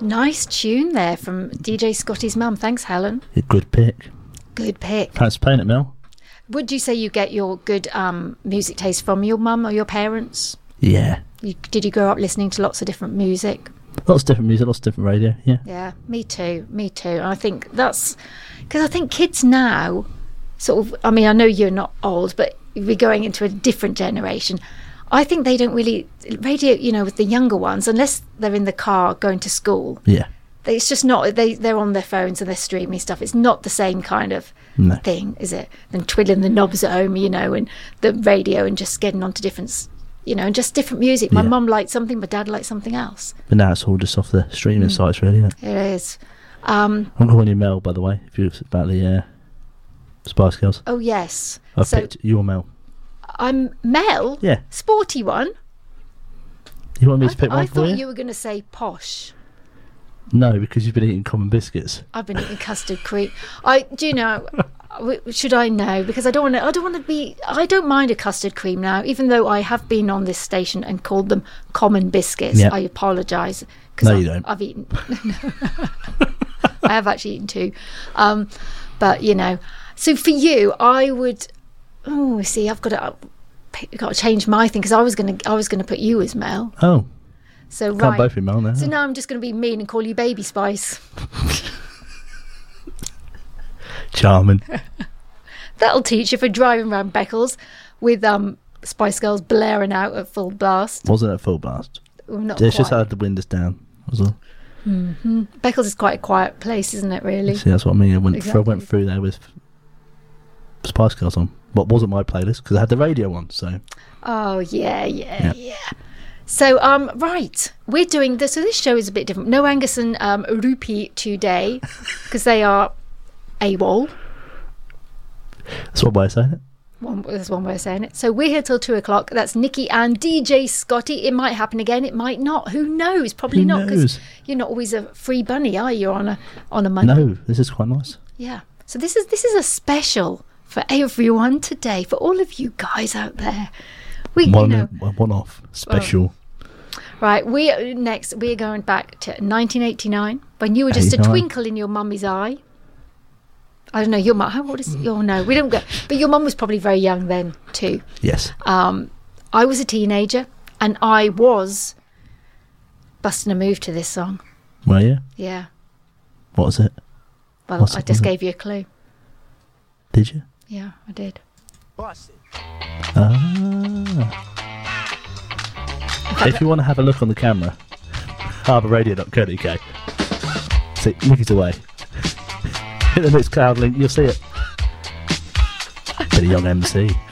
Nice tune there from DJ Scotty's mum. Thanks, Helen. Good pick. Good pick. Thanks for playing it, Mel. Would you say you get your good music taste from your mum or your parents? Yeah. Did you grow up listening to lots of different music? Lots of different music, lots of different radio, yeah. Yeah, me too. And I think that's... Because I think kids now, sort of... I mean, I know you're not old, but we're going into a different generation. I think they don't really... Radio, you know, with the younger ones, unless they're in the car going to school... Yeah. It's just not... They're on their phones and they're streaming stuff. It's not the same kind of thing, is it? Than twiddling the knobs at home, you know, and the radio and just getting onto different... You know, and just different music. My mum liked something, my dad liked something else. But now it's all just off the streaming sites, really, isn't it? It is. I'm calling you Mel, by the way, if you're about the Spice Girls. Oh, yes. I've picked your Mel. I'm Mel? Yeah. Sporty one? You want me to pick one for you? I thought you were going to say posh. No, because you've been eating common biscuits. I've been eating custard cream. Do you know... Should I know? Because I don't want to be... I don't mind a custard cream now, even though I have been on this station and called them common biscuits. Yep. I apologise. No, you don't. I've eaten... I have actually eaten two. But, you know... So for you, I would... Oh, see, I've got to change my thing, because I was going to put you as Mel. Oh. So, Can't both be Mel now. So now I'm just going to be mean and call you Baby Spice. Charming. That'll teach you for driving around Beccles with Spice Girls blaring out at full blast. Wasn't it full blast? Well, not it's quite. just had the windows down. Was all. Mm-hmm. Beccles is quite a quiet place, isn't it, really? See, that's what I mean. I went Exactly. through there with Spice Girls on. What wasn't my playlist, because I had the radio on, so... Oh, yeah. So, right, we're doing this. So this show is a bit different. No Angus and Rupi today, because they are AWOL. That's one way of saying it. That's one way of saying it. So we're here till 2 o'clock. That's Nikki and DJ Scotty. It might happen again. It might not. Who knows? Probably not, because you're not always a free bunny, are you, on a Monday? No, this is quite nice. Yeah. So this is a special for everyone today, for all of you guys out there. One-off special. Right, we're going back to 1989, when you were just a twinkle in your mummy's eye. I don't know, your mum, how old is your... No, we don't go... But your mum was probably very young then, too. Yes. I was a teenager, and I was busting a move to this song. Were you? Yeah. What was it? Well, I just gave you a clue. Did you? Yeah, I did. If you want to have a look on the camera, harbourradio.co.uk. See, Nicky's away. Hit the next cloud link, you'll see it. Bit of young MC.